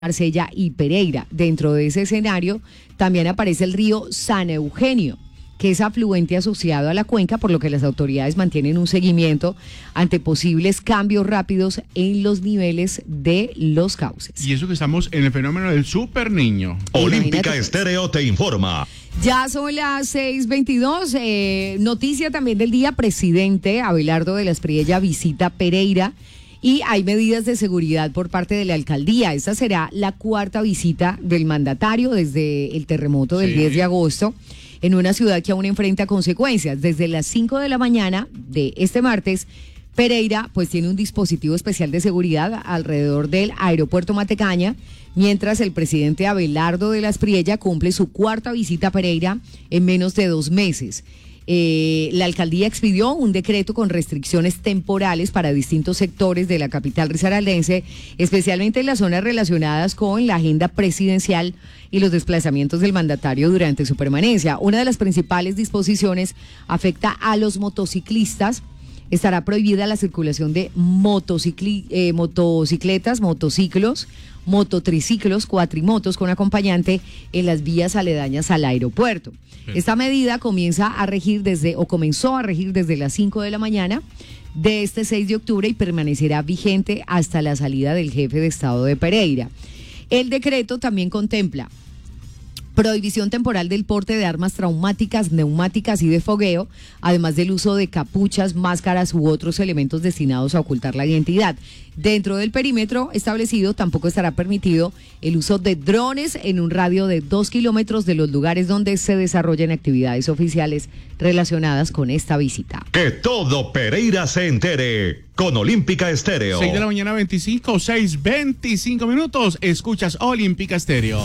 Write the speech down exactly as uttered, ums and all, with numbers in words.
Marsella y Pereira. Dentro de ese escenario también aparece el río San Eugenio, que es afluente asociado a la cuenca, por lo que las autoridades mantienen un seguimiento ante posibles cambios rápidos en los niveles de los cauces. Y eso que estamos en el fenómeno del super niño. Olímpica Estéreo te informa. Ya son las seis veintidós. Eh, noticia también del día: presidente Abelardo de la Espriella visita Pereira. Y hay medidas de seguridad por parte de la alcaldía. Esta será la cuarta visita del mandatario desde el terremoto del sí. diez de agosto, en una ciudad que aún enfrenta consecuencias. Desde las cinco de la mañana de este martes, Pereira pues tiene un dispositivo especial de seguridad alrededor del aeropuerto Matecaña, mientras el presidente Abelardo de la Espriella cumple su cuarta visita a Pereira en menos de dos meses. Eh, la alcaldía expidió un decreto con restricciones temporales para distintos sectores de la capital risaraldense, especialmente en las zonas relacionadas con la agenda presidencial y los desplazamientos del mandatario durante su permanencia. Una de las principales disposiciones afecta a los motociclistas. Estará prohibida la circulación de motocicli- eh, motocicletas, motociclos, mototriciclos, cuatrimotos con acompañante en las vías aledañas al aeropuerto. Sí. Esta medida comienza a regir desde, o comenzó a regir desde las cinco de la mañana de este seis de octubre y permanecerá vigente hasta la salida del jefe de Estado de Pereira. El decreto también contempla prohibición temporal del porte de armas traumáticas, neumáticas y de fogueo, además del uso de capuchas, máscaras u otros elementos destinados a ocultar la identidad. Dentro del perímetro establecido tampoco estará permitido el uso de drones en un radio de dos kilómetros de los lugares donde se desarrollen actividades oficiales relacionadas con esta visita. Que todo Pereira se entere con Olímpica Estéreo. seis de la mañana, veinticinco, seis, veinticinco minutos. Escuchas Olímpica Estéreo.